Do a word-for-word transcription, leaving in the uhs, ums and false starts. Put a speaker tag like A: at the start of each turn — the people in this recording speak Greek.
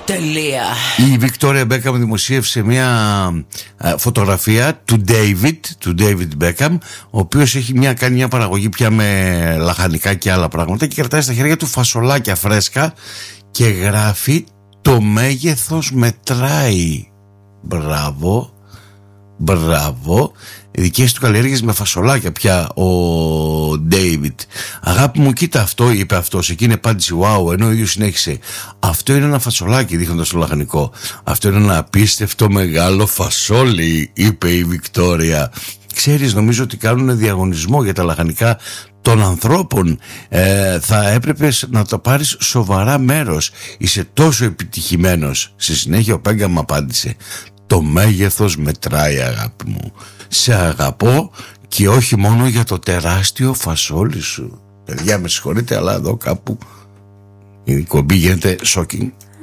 A: Τελεία.
B: Η Βικτόρια Μπέκαμ δημοσίευσε μια φωτογραφία του David, του David Beckham, ο οποίος έχει μια, κάνει μια παραγωγή πια με λαχανικά και άλλα πράγματα και κρατάει στα χέρια του φασολάκια φρέσκα και γράφει «Το μέγεθος μετράει». Μπράβο, μπράβο. Οι δικές του καλλιέργειες με φασολάκια πια ο David. Αγάπη μου, κοίτα αυτό, είπε αυτός. Εκείνη απάντησε wow, ενώ ο ίδιος συνέχισε. Αυτό είναι ένα φασολάκι, δείχνοντας το λαχανικό. Αυτό είναι ένα απίστευτο μεγάλο φασόλι, είπε η Βικτόρια. Ξέρεις, νομίζω ότι κάνουν διαγωνισμό για τα λαχανικά των ανθρώπων. ε, Θα έπρεπε να το πάρεις σοβαρά μέρος. Είσαι τόσο επιτυχημένος. Στη συνέχεια ο Μπέκαμ απάντησε «Το μέγεθος μετράει, αγάπη μου. Σε αγαπώ και όχι μόνο για το τεράστιο φασόλι σου». Παιδιά, με συγχωρείτε, αλλά εδώ κάπου η κομπή γίνεται shocking.